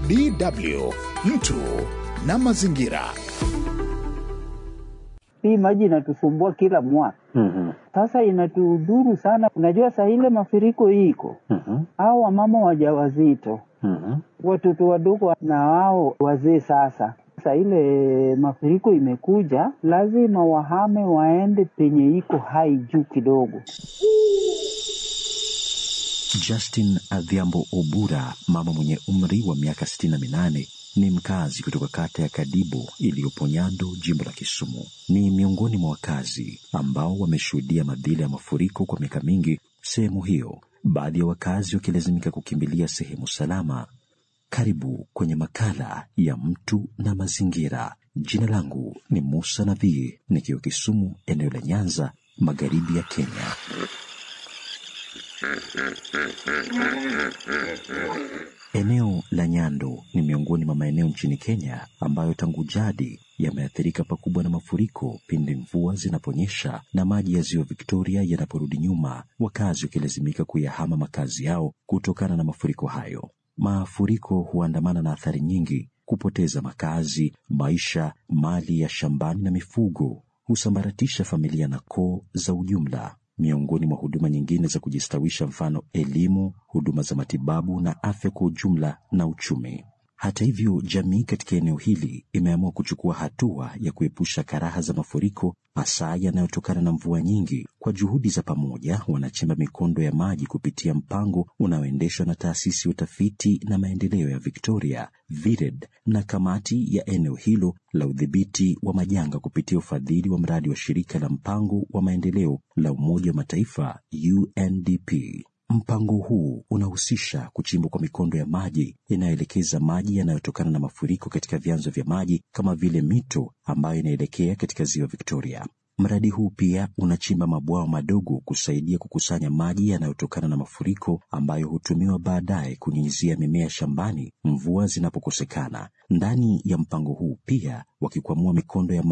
DW, mtu na mazingira. Hii maji inatusumbua kila mwaka. Sasa inatudhuru sana. Unajua saa ile mafuriko iko. Hao wamama wajawazito. Watoto wadogo na wao wazee sasa. Saa ile mafuriko imekuja, lazima wahame waende penye iko hai juu kidogo. Justin Adhiambo Obura, mama mwenye umri wa miaka 68, ni mkazi kutoka kata ya Kadibo iliyopo Nyando, jimbo la Kisumu. Ni miongoni mwa wakazi ambao wameshuhudia madhila ya mafuriko kwa miaka mingi sehemu hiyo, baadhi ya wakazi wakilazimika kukimbilia sehemu salama. Karibu kwenye makala ya mtu na mazingira. Jina langu ni Musa Nabii, nikiwa Kisumu, eneo la Nyanza, magharibi ya Kenya. Eneo la Nyando ni miongoni mwa maeneo nchini Kenya ambayo tangu jadi yameathirika pakubwa na mafuriko pindi mvua zinaponyesha na maji ya ziwa Victoria yanaporudi nyuma, wakazi wakilazimika kuyahama makazi yao kutokana na mafuriko hayo. Mafuriko huandamana na athari nyingi: kupoteza makazi, maisha, mali ya shambani na mifugo, husambaratisha familia na koo za ujumla, miongoni mwa huduma nyingine za kujistawisha, mfano elimu, huduma za matibabu na afya kwa ujumla na uchumi. Hata hivyo, jamii katika eneo hili imeamua kuchukua hatua ya kuepusha karaha za mafuriko, hasa yanayotokana na mvua nyingi. Kwa juhudi za pamoja, wanachimba mikondo ya maji kupitia mpango unaoendeshwa na taasisi ya utafiti na maendeleo ya Victoria, VIRED, na kamati ya eneo hilo la udhibiti wa majanga kupitia ufadhili wa mradi wa shirika la mpango wa maendeleo la Umoja wa Mataifa, UNDP. Mpango huu unahusisha kuchimbwa kwa mikondo ya maji inayoelekeza maji yanayotokana na mafuriko katika vyanzo vya maji kama vile mito ambayo inaelekea katika ziwa Victoria. Mradi huu pia unachimba mabwawa madogo kusaidia kukusanya maji yanayotokana na mafuriko ambayo hutumiwa baadaye kunyunyizia mimea shambani mvua zinapokosekana. Ndani ya mpango huu pia, wakikwamua mikondo ya